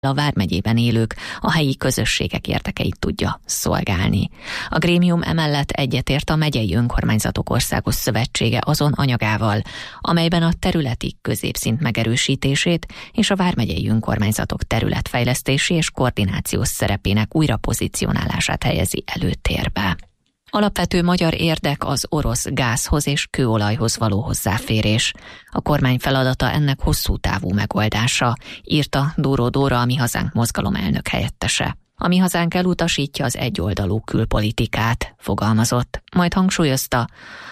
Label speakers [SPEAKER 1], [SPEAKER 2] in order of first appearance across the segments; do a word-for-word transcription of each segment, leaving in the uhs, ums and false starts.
[SPEAKER 1] a vármegyében élők, a helyi közösségek érdekeit tudja szolgálni. A grémium emellett egyetért a Megyei Önkormányzatok Országos Szövetsége azon anyagával, amelyben a területi középszint megerősítését és a vármegyei önkormányzatok területfejlesztési és koordinációs szerepének újrapozícionálását helyezi előtérbe. Alapvető magyar érdek az orosz gázhoz és kőolajhoz való hozzáférés. A kormány feladata ennek hosszú távú megoldása, írta Dóró Dóra, a Mi Hazánk mozgalom elnök helyettese. A Mi Hazánk elutasítja az egyoldalú külpolitikát, fogalmazott, majd hangsúlyozta,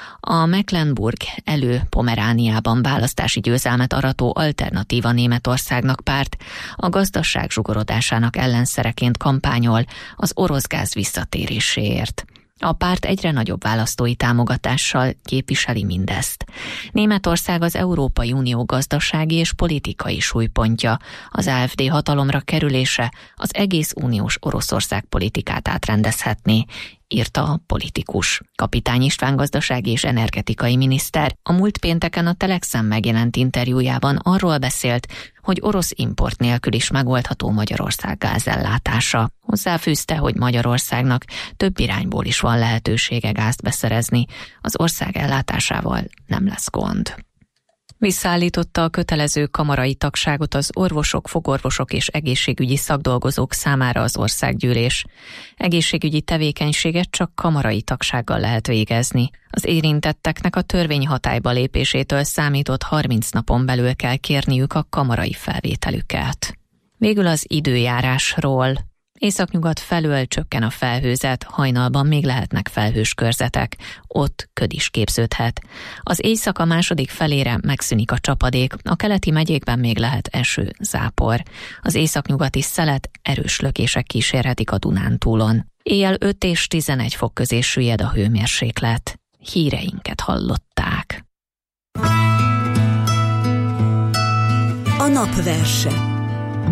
[SPEAKER 1] a Mecklenburg elő-Pomerániában választási győzelmet arató Alternatíva Németországnak párt a gazdaság zsugorodásának ellenszereként kampányol az orosz gáz visszatéréséért. A párt egyre nagyobb választói támogatással képviseli mindezt. Németország az Európai Unió gazdasági és politikai súlypontja, az á ef dé hatalomra kerülése az egész uniós Oroszország politikát átrendezhetné, írta a politikus. Kapitány István gazdasági és energetikai miniszter a múlt pénteken a Telexen megjelent interjújában arról beszélt, hogy orosz import nélkül is megoldható Magyarország gázellátása. Hozzáfűzte, hogy Magyarországnak több irányból is van lehetősége gázt beszerezni, az ország ellátásával nem lesz gond. Visszaállította a kötelező kamarai tagságot az orvosok, fogorvosok és egészségügyi szakdolgozók számára az országgyűlés. Egészségügyi tevékenységet csak kamarai tagsággal lehet végezni. Az érintetteknek a törvény hatályba lépésétől számított harminc napon belül kell kérniük a kamarai felvételüket. Végül az időjárásról. Északnyugat felől csökken a felhőzet, hajnalban még lehetnek felhős körzetek, ott köd is képződhet. Az éjszaka második felére megszűnik a csapadék, a keleti megyékben még lehet eső, zápor. Az északnyugati szelet erős lökések kísérhetik a Dunántúlon. Éjjel öt és tizenegy fok közé süllyed a hőmérséklet. Híreinket hallották.
[SPEAKER 2] A napverse.